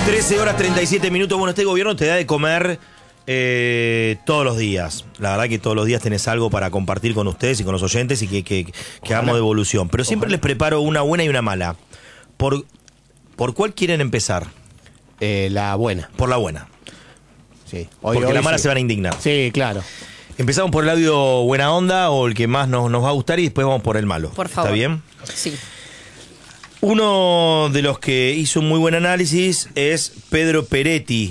13 horas 37 minutos. Bueno, este gobierno te da de comer todos los días. La verdad que todos los días tenés algo para compartir con ustedes y con los oyentes y que hagamos devolución. Pero siempre les preparo una buena y una mala. ¿Por cuál quieren empezar? La buena. Por la buena. Sí. Porque la mala sí se van a indignar. Sí, claro. Empezamos por el audio buena onda o el que más nos va a gustar y después vamos por el malo. Por favor. ¿Está bien? Sí. Uno de los que hizo un muy buen análisis es Pedro Peretti,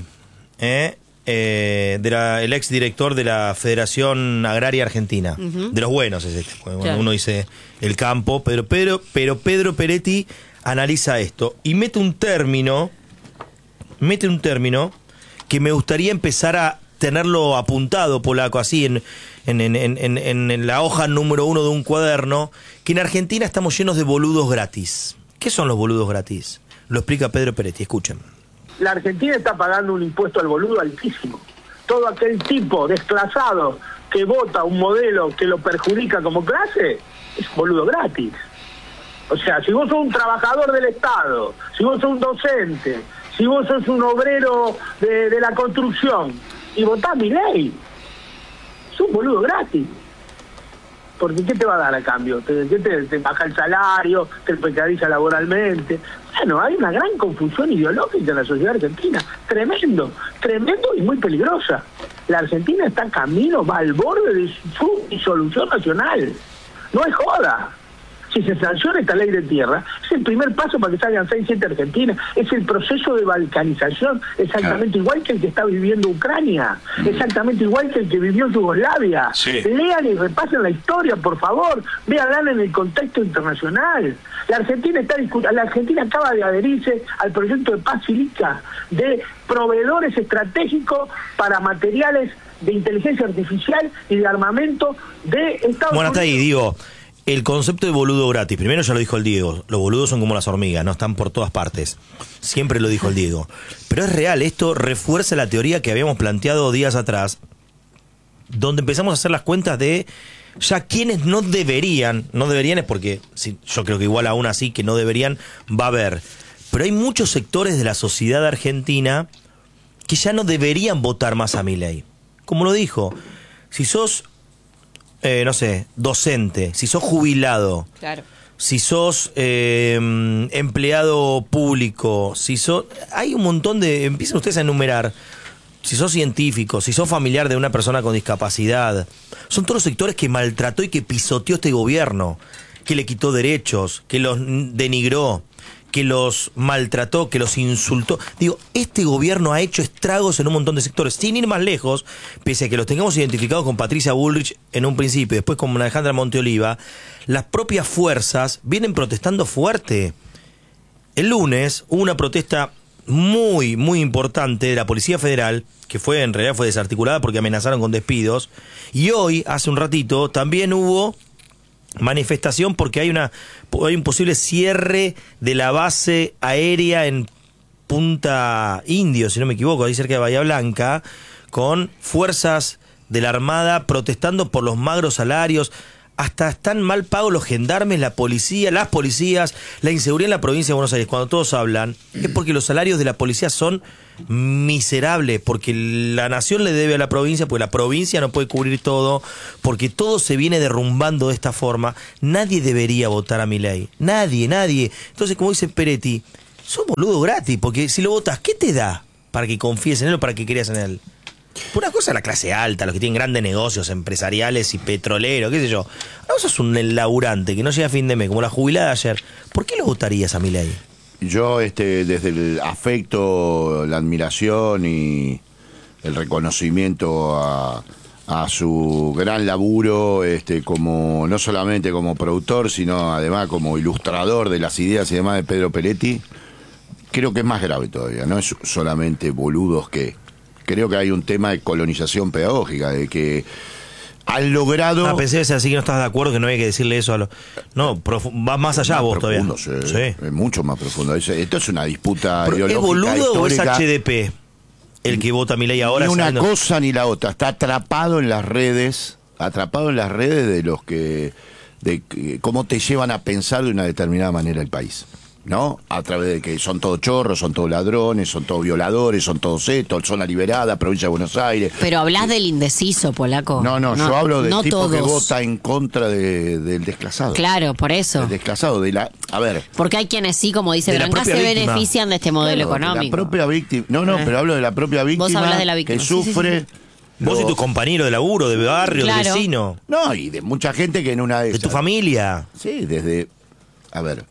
el ex director de la Federación Agraria Argentina. De los buenos es este. Cuando Claro. uno dice el campo, pero Pedro Peretti analiza esto y mete un término que me gustaría empezar a tenerlo apuntado, Polaco, así en la hoja número 1 de un cuaderno, que en Argentina estamos llenos de boludos gratis. ¿Qué son los boludos gratis? Lo explica Pedro Peretti, escuchen. La Argentina está pagando un impuesto al boludo altísimo. Todo aquel tipo desclasado que vota un modelo que lo perjudica como clase, es boludo gratis. O sea, si vos sos un trabajador del Estado, si vos sos un docente, si vos sos un obrero de la construcción y votás Milei, es un boludo gratis. Porque ¿qué te va a dar a cambio? ¿Te baja el salario? ¿Te precariza laboralmente? Bueno, hay una gran confusión ideológica en la sociedad argentina. Tremendo y muy peligrosa. La Argentina está camino, va al borde de su disolución nacional. No es joda. Si se sanciona esta ley de tierra, es el primer paso para que salgan 6-7 Argentinas. Es el proceso de balcanización, exactamente igual que el que está viviendo Ucrania, exactamente igual que el que vivió Yugoslavia. Sí. Lean y repasen la historia, por favor. Véanla en el contexto internacional. La Argentina acaba de adherirse al proyecto de Paz Silica, de proveedores estratégicos para materiales de inteligencia artificial y de armamento de Estados Unidos. Bueno, hasta ahí, digo, el concepto de boludo gratis, primero ya lo dijo el Diego, los boludos son como las hormigas, no están por todas partes. Siempre lo dijo el Diego. Pero es real, esto refuerza la teoría que habíamos planteado días atrás, donde empezamos a hacer las cuentas de ya quienes no deberían es porque yo creo que igual aún así que no deberían va a haber. Pero hay muchos sectores de la sociedad argentina que ya no deberían votar más a Milei. Como lo dijo, si sos docente, si sos jubilado, Claro. si sos empleado público, hay un montón de, empiezan ustedes a enumerar, si sos científico, si sos familiar de una persona con discapacidad, son todos los sectores que maltrató y que pisoteó este gobierno, que le quitó derechos, que los denigró, que los maltrató, que los insultó. Digo, este gobierno ha hecho estragos en un montón de sectores. Sin ir más lejos, pese a que los tengamos identificados con Patricia Bullrich en un principio y después con Alejandra Monteoliva, las propias fuerzas vienen protestando fuerte. El lunes hubo una protesta muy, muy importante de la Policía Federal, que en realidad fue desarticulada porque amenazaron con despidos. Y hoy, hace un ratito, también hubo manifestación porque hay un posible cierre de la base aérea en Punta Indio, si no me equivoco, ahí cerca de Bahía Blanca, con fuerzas de la Armada protestando por los magros salarios. Hasta están mal pagos los gendarmes, la policía, las policías, la inseguridad en la provincia de Buenos Aires. Cuando todos hablan, es porque los salarios de la policía son miserables, porque la nación le debe a la provincia, porque la provincia no puede cubrir todo, porque todo se viene derrumbando de esta forma. Nadie debería votar a Milei. Nadie. Entonces, como dice Peretti, sos boludo gratis, porque si lo votas, ¿qué te da para que confíes en él o para que creas en él? Una cosa es la clase alta, los que tienen grandes negocios empresariales y petroleros, qué sé yo. No sos un laburante que no llega a fin de mes, como la jubilada de ayer. ¿Por qué lo votarías a Milei? Yo, desde el afecto, la admiración y el reconocimiento a su gran laburo, como no solamente como productor, sino además como ilustrador de las ideas y demás de Pedro Peretti, creo que es más grave todavía. No es solamente boludos que... Creo que hay un tema de colonización pedagógica, de que han logrado... pensé que así que no estás de acuerdo, que no había que decirle eso a los... No, vas más allá vos profundo, todavía. Sí. Es mucho más profundo. Esto es una disputa ¿Pero ideológica, ¿es boludo histórica? o es HDP el que vota a Milei ahora? Ni una sabiendo... cosa ni la otra. Está atrapado en las redes de los que... de cómo te llevan a pensar de una determinada manera el país. ¿no? A través de que son todos chorros, son todos ladrones, son todos violadores, son todos estos, zona liberada, provincia de Buenos Aires. Pero hablas del indeciso, Polaco. No, yo hablo del tipo todos. que vota en contra del desclasado. Claro, por eso. El desclasado, a ver. Porque hay quienes sí, como dice De la Branca, se propia víctima. benefician de este modelo Claro, económico. de la propia víctima. No, pero hablo de la propia víctima. hablas de la víctima, que sí, sí, sufre. sí. Vos y tus compañeros de laburo, de barrio, Claro. de vecino, No, y de mucha gente que en una de de tu esas- familia. Sí, a ver,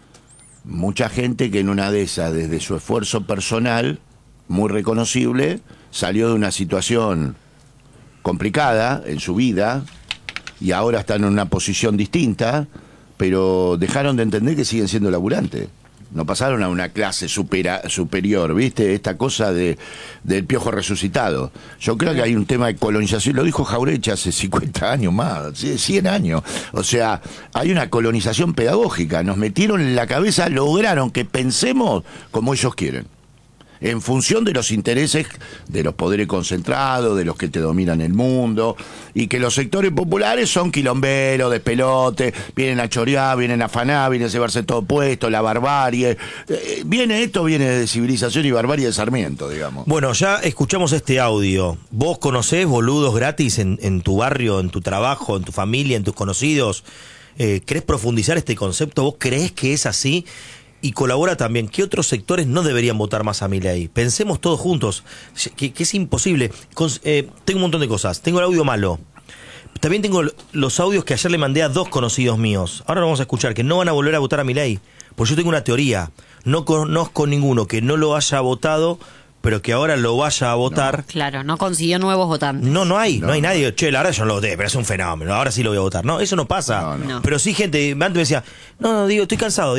mucha gente que en una de esas, desde su esfuerzo personal, muy reconocible, salió de una situación complicada en su vida y ahora están en una posición distinta, pero dejaron de entender que siguen siendo laburantes. No pasaron a una clase superior, ¿viste? Esta cosa del piojo resucitado. Yo creo que hay un tema de colonización, lo dijo Jauretche hace 50 años más, 100 años. O sea, hay una colonización pedagógica. Nos metieron en la cabeza, lograron que pensemos como ellos quieren. En función de los intereses de los poderes concentrados, de los que te dominan el mundo, y que los sectores populares son quilomberos, de pelote, vienen a chorear, vienen a afanar, vienen a llevarse todo puesto, la barbarie. Viene de civilización y barbarie de Sarmiento, digamos. Bueno, ya escuchamos este audio. ¿Vos conocés boludos gratis en tu barrio, en tu trabajo, en tu familia, en tus conocidos? ¿Querés profundizar este concepto? ¿Vos creés que es así? Y colabora también, ¿qué otros sectores no deberían votar más a Milei? Pensemos todos juntos, que es imposible. Tengo un montón de cosas. Tengo el audio malo. También tengo los audios que ayer le mandé a 2 conocidos míos. Ahora lo vamos a escuchar, que no van a volver a votar a Milei. Porque yo tengo una teoría. No conozco ninguno que no lo haya votado, pero que ahora lo vaya a votar. Claro, no consiguió nuevos votantes. No hay nadie. Che, la verdad yo no lo voté, pero es un fenómeno. Ahora sí lo voy a votar. No, eso no pasa. No. Pero sí gente, antes me decía, digo, estoy cansado,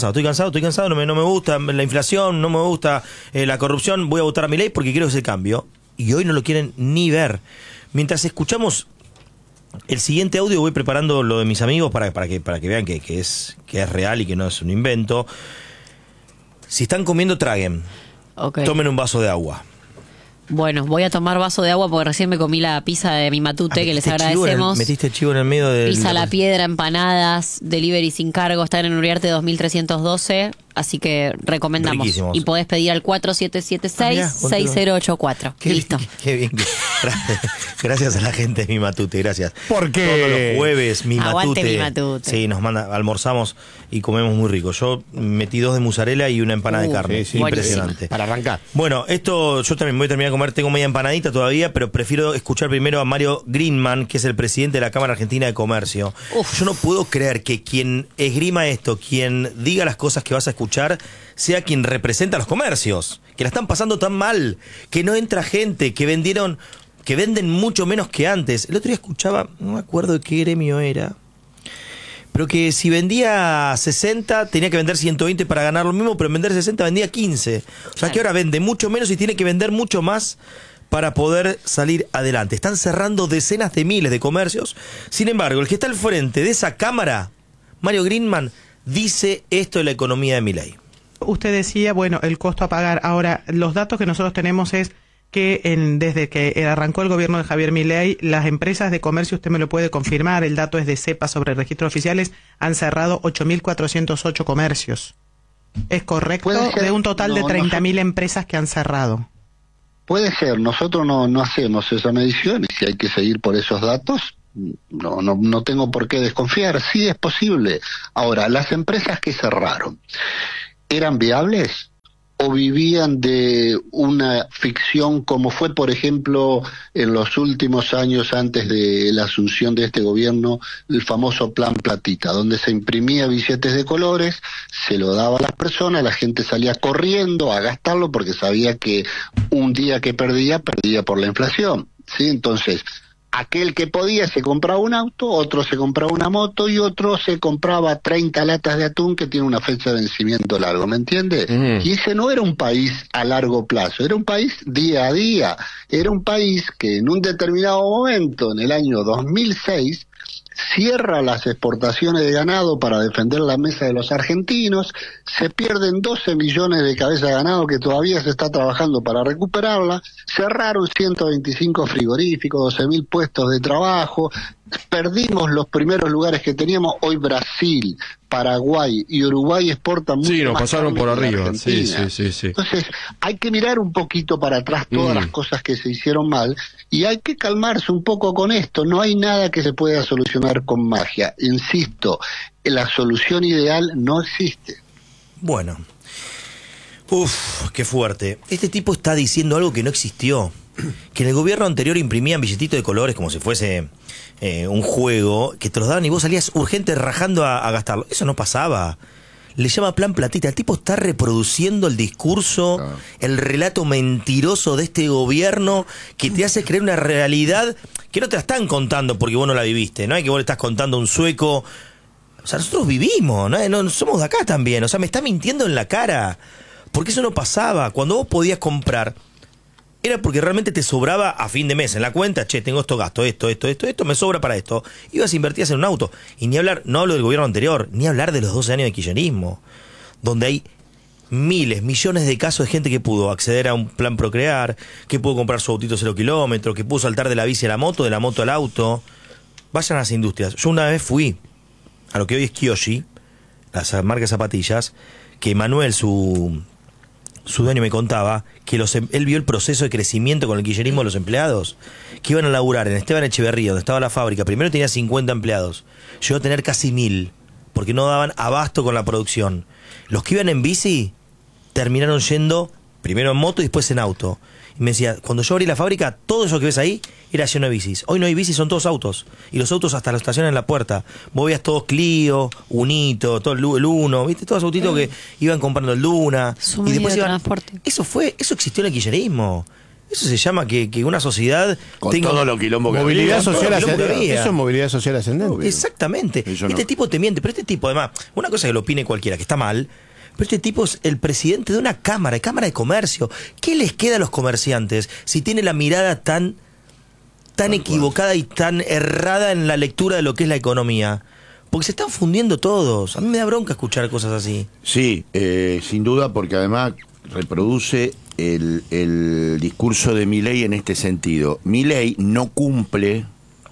no me gusta la inflación, no me gusta la corrupción, voy a votar a Milei porque quiero ese cambio. Y hoy no lo quieren ni ver. Mientras escuchamos el siguiente audio, voy preparando lo de mis amigos para que vean que es real y que no es un invento. Si están comiendo, traguen. Okay. Tomen un vaso de agua. Bueno, voy a tomar vaso de agua porque recién me comí la pizza de mi matute, que les agradecemos. Metiste chivo en el medio de... Pizza La Piedra, empanadas, delivery sin cargo, están en Uriarte 2312, así que recomendamos. Riquísimos. Y podés pedir al 4776-6084. Listo. Qué bien. Gracias a la gente de Mi Matute, gracias. Porque todos los jueves Mi Aguante Matute. Mi Matute. Sí, almorzamos y comemos muy rico. Yo metí 2 de mozzarella y una empanada de carne. sí, Impresionante. para arrancar. Bueno, esto yo también voy a terminar de comer, tengo media empanadita todavía, pero prefiero escuchar primero a Mario Greenman, que es el presidente de la Cámara Argentina de Comercio. Yo no puedo creer que quien esgrima esto, quien diga las cosas que vas a escuchar, sea quien representa a los comercios, que la están pasando tan mal, que no entra gente, que venden mucho menos que antes. El otro día escuchaba, no me acuerdo de qué gremio era, pero que si vendía 60 tenía que vender 120 para ganar lo mismo, pero en vender 60 vendía 15. O sea que ahora vende mucho menos y tiene que vender mucho más para poder salir adelante. Están cerrando decenas de miles de comercios. Sin embargo, el que está al frente de esa cámara, Mario Greenman, dice esto de la economía de Milei. Usted decía, bueno, el costo a pagar. Ahora, los datos que nosotros tenemos es que desde que arrancó el gobierno de Javier Milei, las empresas de comercio, usted me lo puede confirmar, el dato es de CEPA sobre registros oficiales, han cerrado 8.408 comercios. ¿Es correcto? De un total de 30.000 empresas que han cerrado. Puede ser, nosotros no hacemos esa medición y si hay que seguir por esos datos, no tengo por qué desconfiar, sí es posible. Ahora, las empresas que cerraron, ¿eran viables o vivían de una ficción como fue, por ejemplo, en los últimos años antes de la asunción de este gobierno, el famoso Plan Platita, donde se imprimía billetes de colores, se lo daba a las personas, la gente salía corriendo a gastarlo porque sabía que un día que perdía por la inflación, ¿sí? Entonces, aquel que podía se compraba un auto, otro se compraba una moto y otro se compraba 30 latas de atún que tiene una fecha de vencimiento largo, ¿me entiendes? Y ese no era un país a largo plazo, era un país día a día, era un país que en un determinado momento, en el año 2006, cierra las exportaciones de ganado para defender la mesa de los argentinos, se pierden 12 millones de cabezas de ganado que todavía se está trabajando para recuperarla, cerraron 125 frigoríficos, 12.000 puestos de trabajo, perdimos los primeros lugares que teníamos. Hoy Brasil, Paraguay y Uruguay exportan mucho Sí, nos más pasaron carne por que la arriba. Sí. Argentina. Entonces, hay que mirar un poquito para atrás todas las cosas que se hicieron mal y hay que calmarse un poco con esto. No hay nada que se pueda solucionar con magia. Insisto, la solución ideal no existe. Bueno. Uf, qué fuerte. Este tipo está diciendo algo que no existió. Que en el gobierno anterior imprimían billetitos de colores como si fuese un juego, que te los daban y vos salías urgente rajando a gastarlo. Eso no pasaba. Le llama plan platita. El tipo está reproduciendo el discurso, el relato mentiroso de este gobierno que te hace creer una realidad que no te la están contando porque vos no la viviste. No es que vos le estás contando a un sueco. O sea, nosotros vivimos, no somos de acá también. O sea, me está mintiendo en la cara. Porque eso no pasaba. Cuando vos podías comprar, era porque realmente te sobraba a fin de mes en la cuenta. Che, tengo esto gasto, esto, me sobra para esto. Ibas a invertías en un auto. Y ni hablar, no hablo del gobierno anterior, ni hablar de los 12 años de kirchnerismo, donde hay miles, millones de casos de gente que pudo acceder a un plan Procrear, que pudo comprar su autito 0 kilómetros, que pudo saltar de la bici a la moto, de la moto al auto. Vayan a las industrias. Yo una vez fui a lo que hoy es Kiyoshi, las marcas de zapatillas, que Manuel, su dueño, me contaba que él vio el proceso de crecimiento con el kirchnerismo de los empleados, que iban a laburar en Esteban Echeverría, donde estaba la fábrica. Primero tenía 50 empleados, llegó a tener casi 1000, porque no daban abasto con la producción. Los que iban en bici terminaron yendo primero en moto y después en auto. Y me decía, cuando yo abrí la fábrica, todo eso que ves ahí era lleno de bicis. Hoy no hay bicis, son todos autos. Y los autos hasta los estacionan en la puerta. Vos veías todos Clio, Unito, todo el Uno, ¿viste? Todos los autitos que iban comprando el Duna. Y después iban... transporte. Eso existió en el kirchnerismo. Eso se llama que una sociedad con tenga todo lo quilombo que movilidad había, social ascendente. Eso es movilidad social ascendente. Exactamente. Eso Este no. tipo te miente, pero este tipo, además, una cosa que lo opine cualquiera, que está mal, pero este tipo es el presidente de una cámara de comercio. ¿Qué les queda a los comerciantes si tiene la mirada tan equivocada y tan errada en la lectura de lo que es la economía? Porque se están fundiendo todos. A mí me da bronca escuchar cosas así. Sí, sin duda, porque además reproduce el discurso de Milei en este sentido. Milei no cumple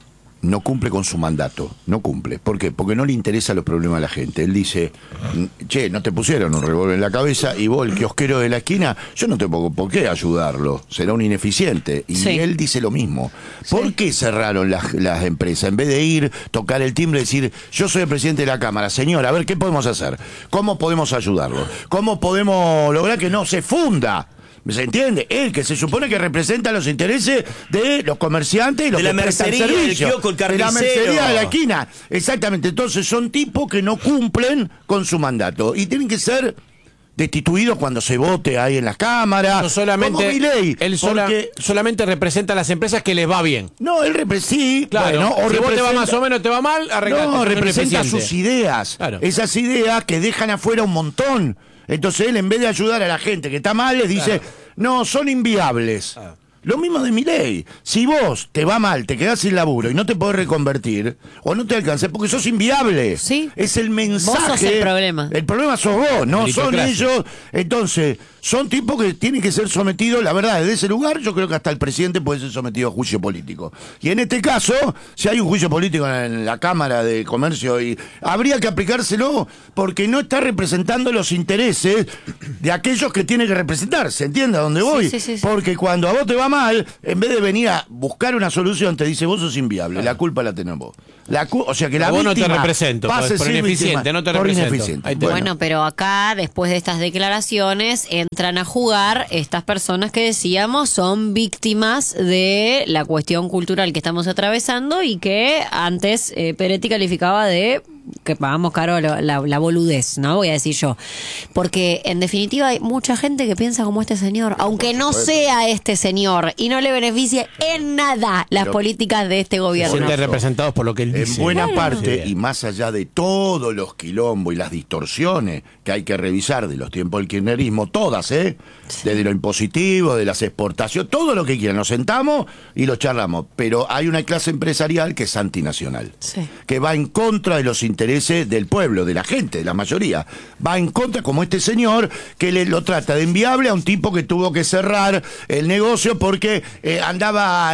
con su mandato, no cumple. ¿Por qué? Porque no le interesan los problemas a la gente. Él dice, che, no te pusieron un revólver en la cabeza y vos, el kiosquero de la esquina, yo no tengo por qué ayudarlo, será un ineficiente. Y sí. Él dice lo mismo. ¿Por qué cerraron las empresas? En vez de ir, tocar el timbre y decir, yo soy el presidente de la Cámara, señor, a ver, ¿qué podemos hacer? ¿Cómo podemos ayudarlo? ¿Cómo podemos lograr que no se funda? ¿Se entiende? Él, que se supone que representa los intereses de los comerciantes y los De la que prestan mercería, del servicio. kiosco, el de la carnicero. mercería de la esquina. Exactamente. Entonces son tipos que no cumplen con su mandato. Y tienen que ser destituidos cuando se vote ahí en las cámaras. No solamente, como Milei, él solamente representa a las empresas que les va bien. No, él sí, Claro, bueno, o si vos te va representa- más o menos, te va mal, arreglate. No, representa Ineficiente. sus ideas. Claro. Esas ideas que dejan afuera un montón. Entonces él, en vez de ayudar a la gente que está mal, les dice, no, son inviables. Lo mismo de Milei. Si vos te va mal, te quedás sin laburo y no te podés reconvertir, o no te alcances porque sos inviable. Sí. Es el mensaje. Vos sos el problema. El problema sos vos, no son Meritocracia. ellos. Entonces, son tipos que tienen que ser sometidos, la verdad, desde ese lugar, yo creo que hasta el presidente puede ser sometido a juicio político. Y en este caso, si hay un juicio político en la Cámara de Comercio, habría que aplicárselo porque no está representando los intereses de aquellos que tiene que representar. ¿Se entiende a dónde voy? Sí. Porque cuando a vos te va mal, en vez de venir a buscar una solución, te dice, vos sos inviable, la culpa la tenés vos. O sea que la Vos no te víctima represento, pase por a ser ineficiente, víctima, no te por represento. ineficiente. Ahí te Bueno, pero acá, después de estas declaraciones, entran a jugar estas personas que decíamos son víctimas de la cuestión cultural que estamos atravesando y que antes Peretti calificaba de que pagamos caro la boludez, ¿no? Voy a decir yo. Porque, en definitiva, hay mucha gente que piensa como este señor, aunque no sea este señor y no le beneficie en nada las políticas de este Se gobierno. sienten representados por lo que él En dice. buena Claro. parte, Sí. y más allá de todos los quilombos y las distorsiones que hay que revisar de los tiempos del kirchnerismo, todas, desde lo impositivo, de las exportaciones, todo lo que quieran, nos sentamos y lo charlamos. Pero hay una clase empresarial que es antinacional, Sí. que va en contra de los intereses intereses del pueblo, de la gente, de la mayoría. Va en contra, como este señor, que lo trata de inviable a un tipo que tuvo que cerrar el negocio porque andaba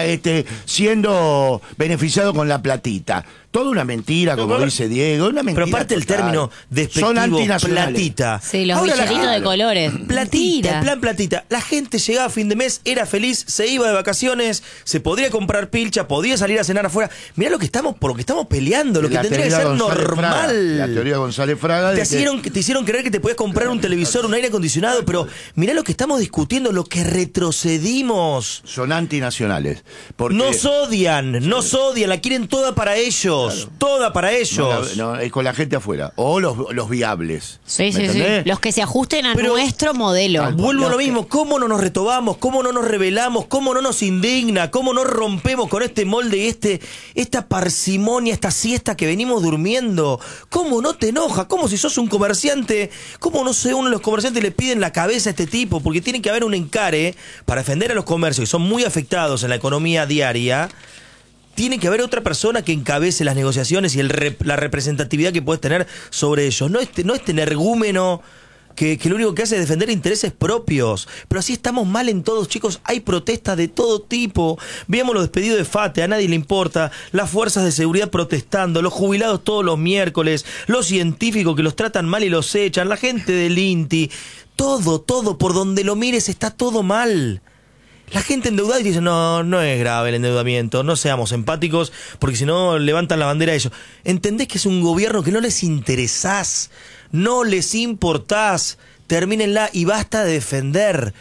siendo beneficiado con la platita. Toda una mentira, como dice Diego, una mentira. Pero aparte el total. término despectivo, Son antinacionales. platita. Sí, los Ahora billetitos de colores. Platita, en plan platita. La gente llegaba a fin de mes, era feliz, se iba de vacaciones, se podría comprar pilcha, podía salir a cenar afuera. Mirá lo que estamos peleando, lo que La tendría que teoría ser González normal. Fraga, la teoría González Fraga. Te hicieron creer que te podías comprar un televisor, un aire acondicionado, pero mirá lo que estamos discutiendo, lo que retrocedimos. Son antinacionales. Porque Nos odian, la quieren toda para ellos, toda para ellos. No, es con la gente afuera. O los viables. Sí, ¿Me sí, sí. entendés? Los que se ajusten a Pero- nuestro modelo. Vuelvo a lo mismo, cómo no nos retobamos, cómo no nos rebelamos, cómo no nos indigna, cómo no rompemos con este molde y esta parsimonia, esta siesta que venimos durmiendo. ¿Cómo no te enoja? ¿Cómo si sos un comerciante? ¿Cómo no sé uno de los comerciantes le piden la cabeza a este tipo? Porque tiene que haber un encare para defender a los comercios que son muy afectados en la economía diaria. Tiene que haber otra persona que encabece las negociaciones y la representatividad que puedes tener sobre ellos. No este energúmeno que lo único que hace es defender intereses propios. Pero así estamos mal en todos, chicos. Hay protestas de todo tipo. Veamos los despedidos de FATE, a nadie le importa. Las fuerzas de seguridad protestando, los jubilados todos los miércoles, los científicos que los tratan mal y los echan, la gente del INTI. Todo, por donde lo mires está todo mal. La gente endeudada y dice, no es grave el endeudamiento, no seamos empáticos, porque si no levantan la bandera a ellos. ¿Entendés que es un gobierno que no les interesás, no les importás? Termínenla y basta de defender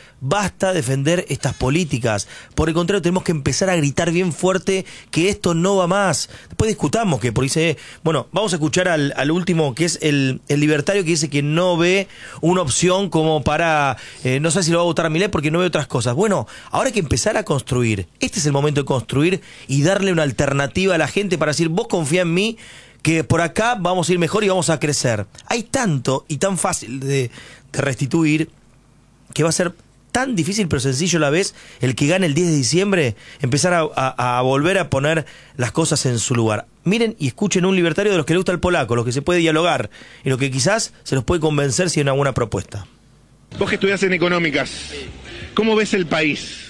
estas políticas. Por el contrario, tenemos que empezar a gritar bien fuerte que esto no va más. Después discutamos que por ahí bueno, vamos a escuchar al último, que es el libertario, que dice que no ve una opción como para, no sé si lo va a votar a Milei porque no ve otras cosas. Bueno, ahora hay que empezar a construir. Este es el momento de construir y darle una alternativa a la gente para decir, vos confía en mí, que por acá vamos a ir mejor y vamos a crecer. Hay tanto y tan fácil de restituir que va a ser tan difícil pero sencillo a la vez el que gane el 10 de diciembre empezar a volver a poner las cosas en su lugar. Miren y escuchen un libertario de los que le gusta el polaco, los que se puede dialogar y los que quizás se los puede convencer si hay una buena propuesta. Vos que estudiás en económicas, ¿cómo ves el país?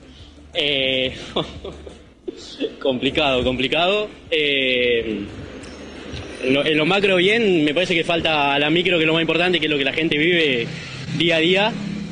Complicado. En lo macro bien, me parece que falta a la micro, que es lo más importante, que es lo que la gente vive día a día,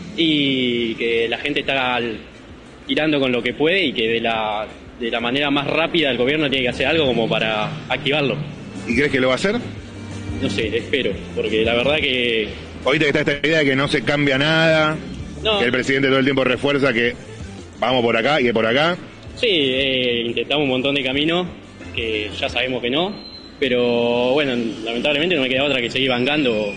y que la gente está tirando con lo que puede y que de la manera más rápida el gobierno tiene que hacer algo como para activarlo. ¿Y crees que lo va a hacer? No sé, espero, porque la verdad que... Ahorita está esta idea de que no se cambia nada, No. que el presidente todo el tiempo refuerza que vamos por acá y por acá. Sí, intentamos un montón de caminos que ya sabemos que no, pero bueno, lamentablemente no me queda otra que seguir bancando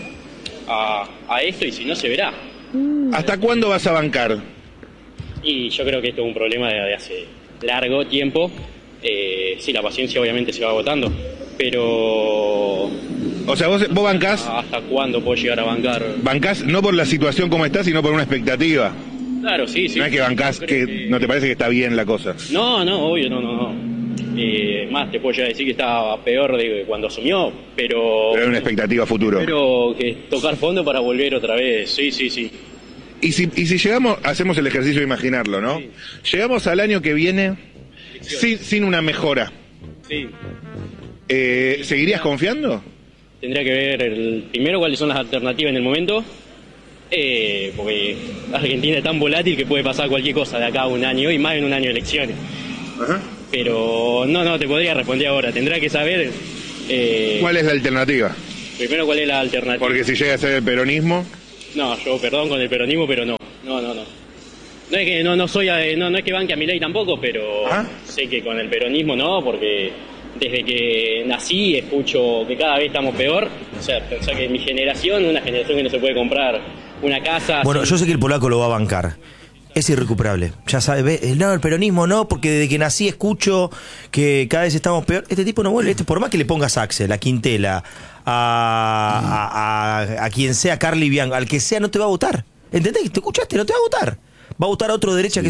a esto, y si no se verá. ¿Hasta cuándo vas a bancar? Y yo creo que esto es un problema de hace largo tiempo. Sí, la paciencia obviamente se va agotando, pero... O sea, vos bancás, ¿hasta cuándo puedo llegar a bancar? bancás no por la situación como está, sino por una expectativa. Claro, sí. No es que bancás, Yo creo que no te parece que está bien la cosa. No, obvio, no. Más te puedo llegar a decir que estaba peor de cuando asumió, pero... Pero hay una expectativa a futuro. Pero que tocar fondo para volver otra vez, sí. Y si llegamos, hacemos el ejercicio de imaginarlo, ¿no? Sí. Llegamos al año que viene sin una mejora. Sí. ¿Seguirías confiando? Tendría que ver primero cuáles son las alternativas en el momento, porque Argentina es tan volátil que puede pasar cualquier cosa de acá a un año, y más en un año de elecciones. Ajá. Pero no te podría responder ahora. Tendrá que saber ¿Cuál es la alternativa? primero cuál es la alternativa. Porque si llega a ser el peronismo, No, yo perdón con el peronismo, pero no. No es que no soy no es que banque a Milei tampoco, pero ¿Ah? sé que con el peronismo no, porque desde que nací escucho que cada vez estamos peor. O sea, pensá que mi generación, una generación que no se puede comprar una casa. Bueno, yo sé que el polaco lo va a bancar. Es irrecuperable. Ya sabes, no, el peronismo no, porque desde que nací escucho que cada vez estamos peor. Este tipo no vuelve. Por más que le pongas a Axel, a Quintela, a quien sea, Carly Bianco, al que sea, no te va a votar. ¿Entendés? ¿Te escuchaste? No te va a votar. Va a votar a otro derecha que